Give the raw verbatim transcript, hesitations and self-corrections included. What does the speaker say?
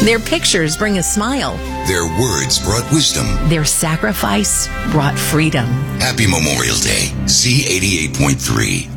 Their pictures bring a smile. Their words brought wisdom. Their sacrifice brought freedom. Happy Memorial Day. Z eighty-eight point three.